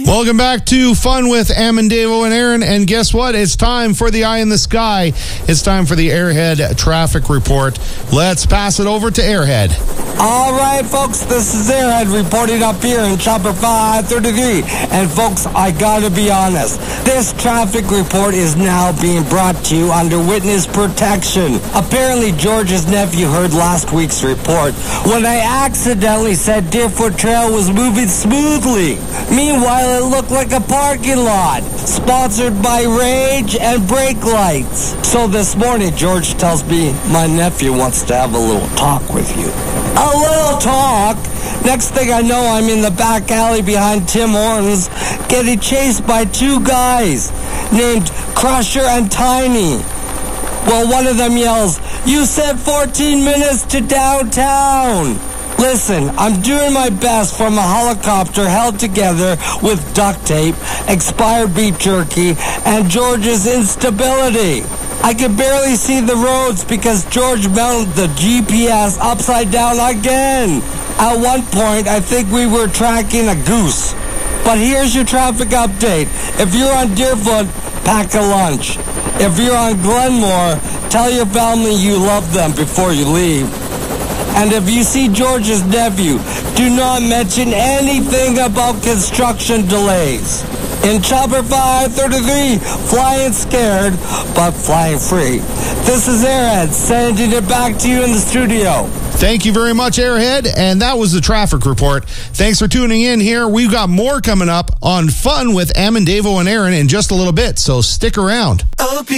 Welcome back to Fun with Amandavo and Aaron. And guess what? It's time for the Eye in the Sky. It's time for the Airhead Traffic Report. Let's pass it over to Airhead. All right, folks, this is Airhead reporting up here in Chopper 533. And, folks, I gotta be honest. This traffic report is now being brought to you under witness protection. Apparently, George's nephew heard last week's report when I accidentally said Deerfoot Trail was moving smoothly. Meanwhile, it looked like a parking lot, sponsored by Rage and Brake Lights. So this morning, George tells me my nephew wants to have a little talk with you. A little talk? Next thing I know, I'm in the back alley behind Tim Hortons, getting chased by two guys named Crusher and Tiny. Well, one of them yells, "You said 14 minutes to downtown." Listen, I'm doing my best from a helicopter held together with duct tape, expired beef jerky, and George's instability. I can barely see the roads because George mounted the GPS upside down again. At one point, I think we were tracking a goose. But here's your traffic update. If you're on Deerfoot, pack a lunch. If you're on Glenmore, tell your family you love them before you leave. And if you see George's nephew, do not mention anything about construction delays. In Chopper 533, flying scared, but flying free. This is Airhead, sending it back to you in the studio. Thank you very much, Airhead. And that was the traffic report. Thanks for tuning in here. We've got more coming up on Fun with Amandavo and Aaron in just a little bit, so stick around.